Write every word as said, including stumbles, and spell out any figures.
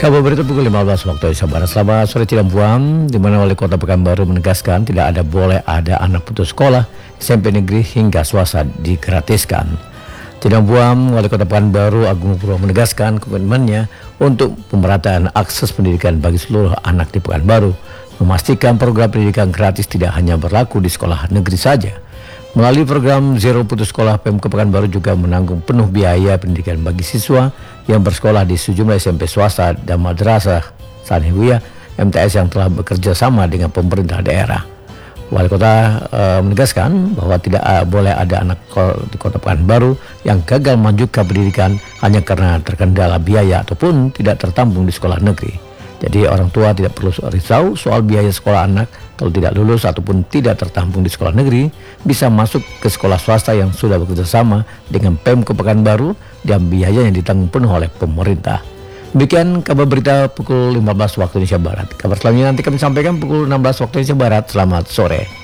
Kabar berita pukul lima belas waktu Indonesia Barat. Selamat sore Cilambuan, di mana Wali Kota Pekanbaru menegaskan tidak ada boleh ada anak putus sekolah S M P negeri hingga swasta digratiskan. Cilambuan, Wali Kota Pekanbaru Agung Nugroho menegaskan komitmennya untuk pemerataan akses pendidikan bagi seluruh anak di Pekanbaru, memastikan program pendidikan gratis tidak hanya berlaku di sekolah negeri saja. Melalui program Zero Putus Sekolah, Pemkab Pekanbaru juga menanggung penuh biaya pendidikan bagi siswa yang bersekolah di sejumlah S M P swasta dan madrasah sanawiyah M T S yang telah bekerja sama dengan pemerintah daerah. Wali Kota e, menegaskan bahwa tidak e, boleh ada anak di Kota Pekanbaru yang gagal melanjutkan pendidikan hanya karena terkendala biaya ataupun tidak tertampung di sekolah negeri. Jadi orang tua tidak perlu risau soal biaya sekolah anak. Kalau tidak lulus ataupun tidak tertampung di sekolah negeri, bisa masuk ke sekolah swasta yang sudah bekerja sama dengan Pemkab Pekanbaru dan biayanya ditanggung penuh oleh pemerintah. Demikian kabar berita pukul lima belas waktu Indonesia Barat. Kabar selanjutnya nanti kami sampaikan pukul enam belas waktu Indonesia Barat. Selamat sore.